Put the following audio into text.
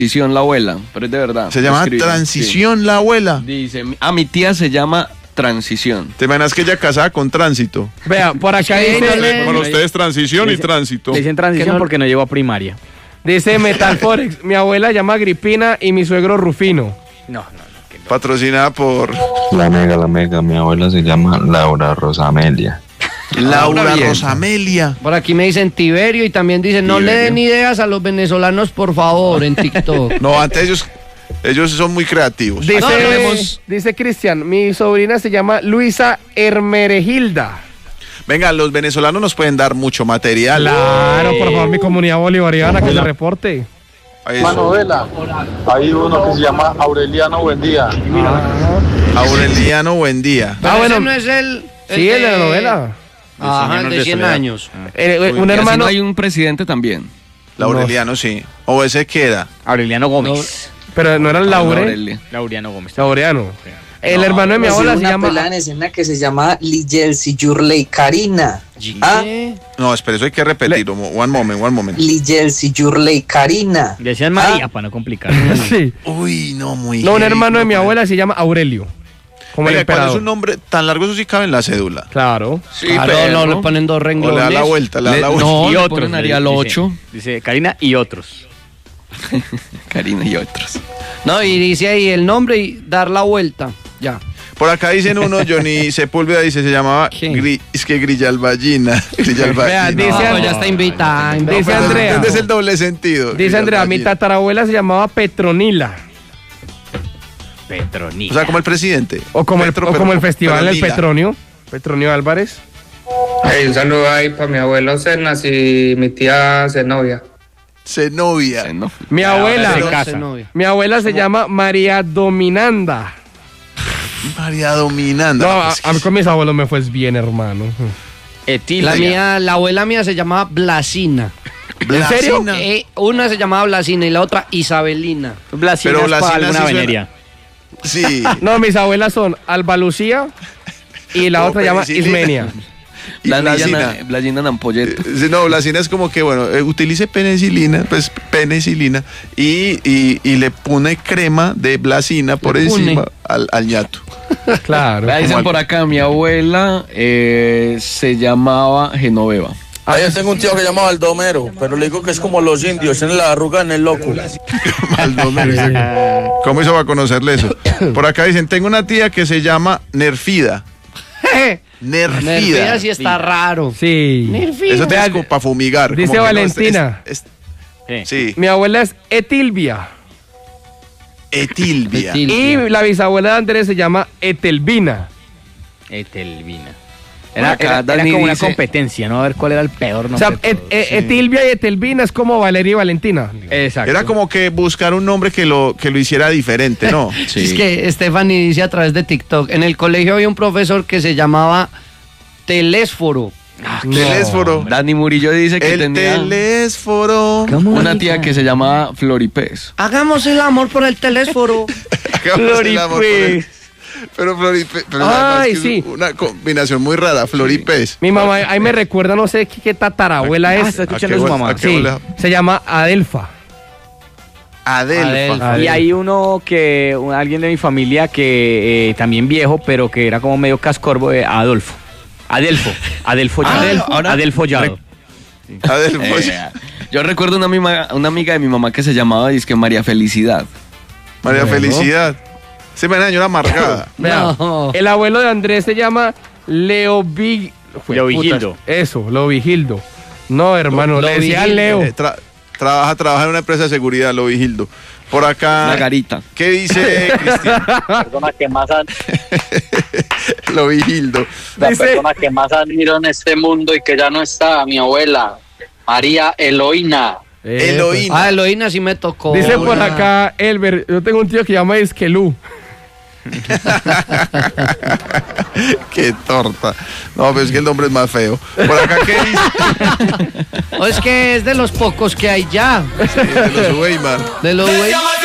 Transición la abuela, pero es de verdad. Se llama Transición la abuela. Dice, mi tía se llama Transición. ¿Te imaginas que ella casada con Tránsito? Vea, por acá dice... Con ustedes Transición y Tránsito. Le dicen Transición porque no llegó a primaria. Dice Metal Forex, mi abuela se llama Agripina y mi suegro Rufino. No. Patrocinada por La mega, mi abuela se llama Laura Rosamelia. Laura Rosamelia. Por aquí me dicen Tiberio y también dicen, no le den ideas a los venezolanos, por favor, en TikTok. No, antes ellos son muy creativos. Dice Cristian, mi sobrina se llama Luisa Hermeregilda. Venga, los venezolanos nos pueden dar mucho material. Claro, por favor, mi comunidad bolivariana que se reporte. Manovela, hay uno que se llama Aureliano Buendía. Aureliano Buendía. Bueno, no es el... Sí, el de la novela. Ajá, el de 100 años. Un hermano... Hay un presidente también. Aureliano, sí. O ese queda. Aureliano Gómez. Pero no era el Laureano Gómez. Laureano. El hermano de mi abuela se llama... Una escena que se llama Liyelsi Yurley Karina. No, espera, eso hay que repetirlo. One moment. Liyelsi Yurley Karina. Decían María para no complicar. Sí. Uy, no, muy No, un hermano de mi abuela se llama Aurelio. Como el emperador. ¿Cuál es un nombre tan largo? Eso sí cabe en la cédula. Claro. Sí, pero no le ponen dos renglones. O le da la vuelta, No, y le otros. ponen Arial 8. Dice Karina y otros. Karina y otros. No, y dice ahí el nombre y dar la vuelta. Ya. Por acá dicen uno, Johnny Sepúlveda dice, se llamaba Grillalballina. Vea, dice Ya está invitada. Dice Andrea. ¿Dónde es el doble sentido? Dice Andrea, mi tatarabuela se llamaba Petronila. Petronila. O sea, como el presidente. O como el festival del Petronio. Petronio Álvarez. Hey, un saludo ahí para mi abuelo Cenas y mi tía Zenobia. Zenobia. Mi abuela se llama María Dominanda. María Dominanda. No, a mí con mis abuelos me fue bien, hermano. La abuela mía se llamaba Blasina. ¿En serio? Una se llamaba Blasina y la otra Isabelina. Blasina es para alguna veneria. Sí. No, mis abuelas son Alba Lucía y la otra se llama Ismenia. Blasina Nampolleto. No, Blasina es como que, bueno, utilice penicilina y le pone crema de Blasina por encima al ñato. Claro. Dicen por acá, mi abuela se llamaba Genoveva. Yo tengo un tío que se llama Baldomero, pero le digo que es como los indios, tiene la arruga en el loco. Baldomero. ¿Cómo hizo para conocerle eso? Por acá dicen, tengo una tía que se llama Nerfida. Nerfida sí está raro. Sí. Nerfida. Eso es como para fumigar. Dice Valentina. Sí. Mi abuela es Etilvia. Etilvia. Y la bisabuela de Andrés se llama Etelvina. Era como una competencia, ¿no? A ver cuál era el peor nombre. O sea, Etilvia y Etelvina es como Valeria y Valentina. Exacto. Era como que buscar un nombre que lo hiciera diferente, ¿no? Sí. Es que Stephanie dice a través de TikTok, en el colegio había un profesor que se llamaba Telésforo. Telésforo. Dani Murillo dice que tenía Telésforo. Una tía que se llamaba Floripez. Hagamos el amor por el telésforo. Floripez. Pero Floripez, Ay, sí. Una combinación muy rara, Floripez. Mi mamá, ahí me recuerda, no sé qué tatarabuela es. Está escuchando a su mamá. Sí, se llama Adelfa. Adelfa. Y hay uno que, alguien de mi familia que también viejo, pero que era como medio cascorbo, Adelfo Llado. Yo recuerdo una amiga de mi mamá que se llamaba María Felicidad. María Felicidad. Se me dañó una amargada. No. El abuelo de Andrés se llama Leovigildo. Eso, Leovigildo. No, hermano, le decía Leo. Trabaja en una empresa de seguridad, Leovigildo. Por acá. Una garita. ¿Qué dice Cristian? La persona que más Leovigildo. persona que más admiro en este mundo y que ya no está, mi abuela, María Eloína. Eloína. Eloína sí me tocó. Dice por acá Elber, yo tengo un tío que llama Esquelú. Qué torta. No, pero es que el nombre es más feo. Por acá, ¿qué dice? O es que es de los pocos que hay ya. Sí, de los Weimar. De los Weimar.